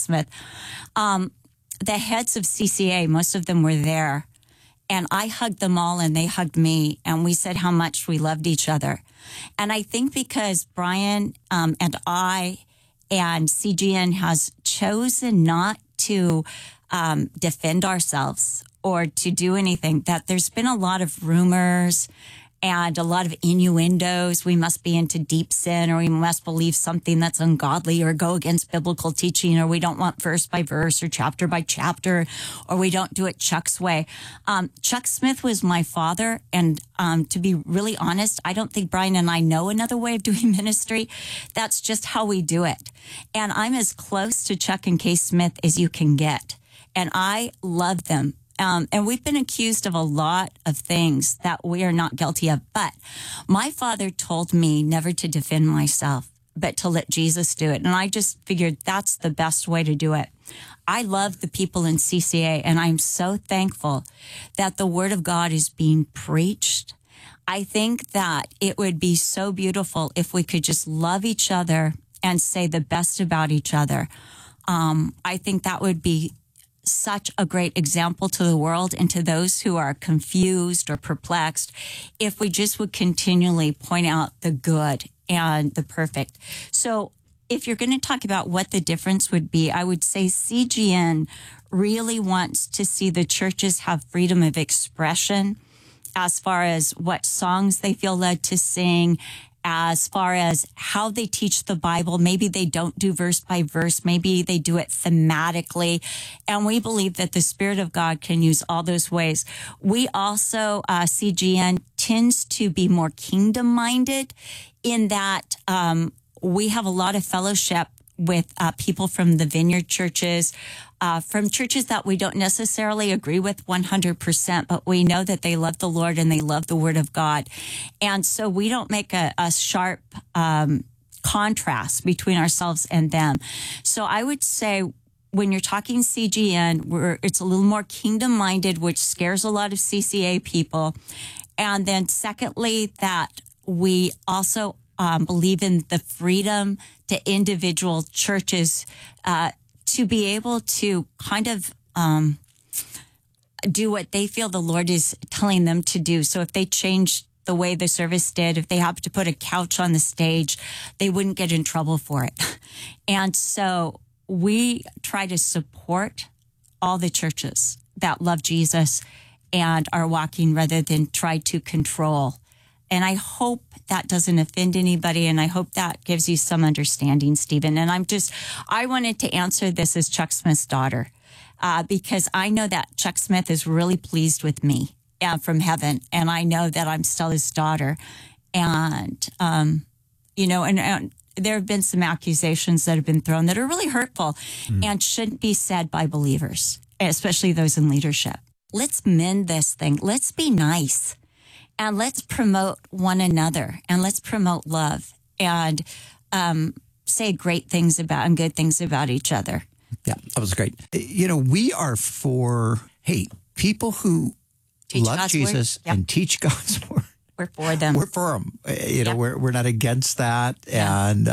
Smith. The heads of CCA, most of them were there. And I hugged them all and they hugged me. And we said how much we loved each other. And I think because Brian and I and CGN has chosen not to defend ourselves or to do anything, that there's been a lot of rumors and a lot of innuendos. We must be into deep sin, or we must believe something that's ungodly or go against biblical teaching, or we don't want verse by verse or chapter by chapter, or we don't do it Chuck's way. Chuck Smith was my father. And to be really honest, I don't think Brian and I know another way of doing ministry. That's just how we do it. And I'm as close to Chuck and Kay Smith as you can get. And I love them. And we've been accused of a lot of things that we are not guilty of. But my father told me never to defend myself, but to let Jesus do it. And I just figured that's the best way to do it. I love the people in CCA, and I'm so thankful that the Word of God is being preached. I think that it would be so beautiful if we could just love each other and say the best about each other. I think that would be such a great example to the world and to those who are confused or perplexed, if we just would continually point out the good and the perfect. So if you're going to talk about what the difference would be, I would say CGN really wants to see the churches have freedom of expression as far as what songs they feel led to sing, as far as how they teach the Bible. Maybe they don't do verse by verse. Maybe they do it thematically. And we believe that the Spirit of God can use all those ways. We also, CGN tends to be more kingdom-minded in that we have a lot of fellowship with people from the Vineyard churches, from churches that we don't necessarily agree with 100%, but we know that they love the Lord and they love the Word of God. And so we don't make a sharp contrast between ourselves and them. So I would say when you're talking CGN, it's a little more kingdom-minded, which scares a lot of CCA people. And then secondly, that we also believe in the freedom to individual churches to be able to kind of do what they feel the Lord is telling them to do. So if they change the way the service did, if they have to put a couch on the stage, they wouldn't get in trouble for it. And so we try to support all the churches that love Jesus and are walking rather than try to control. And I hope that doesn't offend anybody, and I hope that gives you some understanding, Stephen. And I wanted to answer this as Chuck Smith's daughter, because I know that Chuck Smith is really pleased with me from heaven, and I know that I'm still his daughter. And, and there have been some accusations that have been thrown that are really hurtful and shouldn't be said by believers, especially those in leadership. Let's mend this thing. Let's be nice. And let's promote one another, and let's promote love, and say great things about and good things about each other. Yeah, that was great. We are for, people who love God's Jesus and teach God's word. We're for them. We're for them. We're not against that. Yeah. And,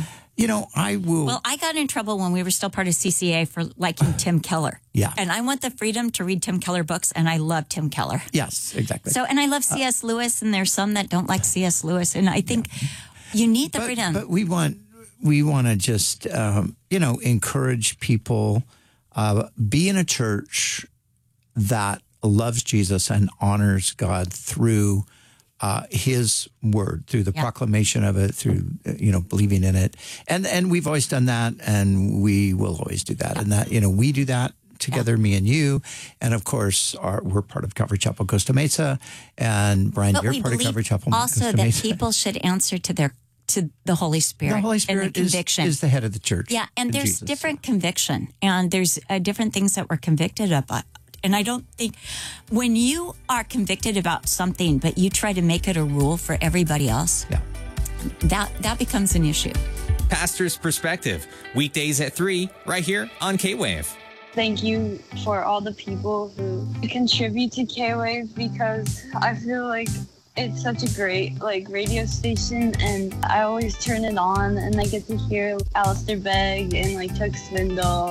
I will. Well, I got in trouble when we were still part of CCA for liking Tim Keller. Yeah. And I want the freedom to read Tim Keller books, and I love Tim Keller. Yes, exactly. So, and I love C.S. Lewis, and there's some that don't like C.S. Lewis. And I think you need the freedom. But we want to just, encourage people, be in a church that loves Jesus and honors God through his word, through the proclamation of it, through, believing in it. And we've always done that, and we will always do that. And that, we do that together, me and you. And of course, we're part of Calvary Chapel Costa Mesa. And Brian, you're part of Calvary Chapel Costa Mesa. Also that people should answer to the Holy Spirit. The Holy Spirit and the conviction. is the head of the church. Yeah, and there's different conviction, and there's different things that we're convicted about. And I don't think when you are convicted about something, but you try to make it a rule for everybody else, that becomes an issue. Pastor's Perspective, weekdays at 3, right here on K-Wave. Thank you for all the people who contribute to K-Wave, because I feel like it's such a great radio station, and I always turn it on and I get to hear Alistair Begg and Chuck Swindoll